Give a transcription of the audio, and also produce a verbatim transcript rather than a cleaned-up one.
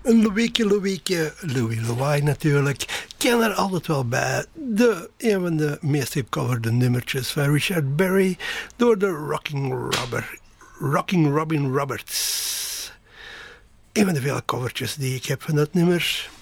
Een weekje, een weekje, Louis Louis natuurlijk. Ken er altijd wel bij. De, een van de meest gecoverde nummertjes van Richard Berry door de Rocking Robber, Rocking Robin Roberts. Een van de vele covertjes die ik heb van dat nummer.